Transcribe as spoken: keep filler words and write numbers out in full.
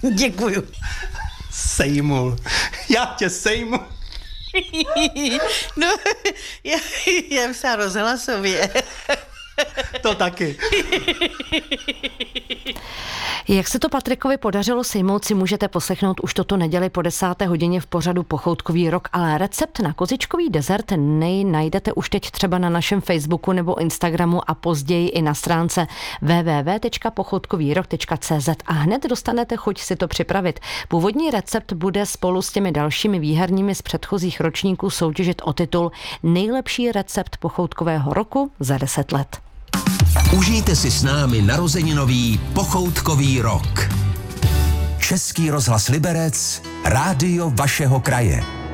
Děkuju. Sejmul. Já tě sejmu. No, já, já psala rozhlasově. To taky. Jak se to Patrikovi podařilo sejmout, si můžete poslechnout už toto neděli po desáté hodině v pořadu Pochoutkový rok, ale recept na kozičkový dezert nej najdete už teď třeba na našem Facebooku nebo Instagramu a později i na stránce w w w tečka pochoutkovýrok tečka c z a hned dostanete chuť si to připravit. Původní recept bude spolu s těmi dalšími výherními z předchozích ročníků soutěžit o titul Nejlepší recept pochoutkového roku za deset let. Užijte si s námi narozeninový Pochoutkový rok. Český rozhlas Liberec, rádio vašeho kraje.